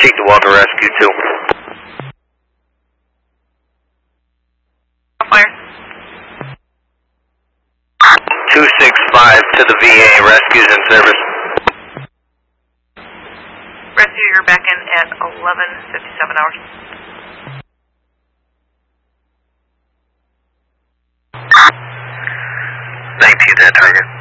Cheek to Walker Rescue 2. Fire. 265 to the VA, rescues in service. Rescue, you're back in at 11:57 hours. 19 that target.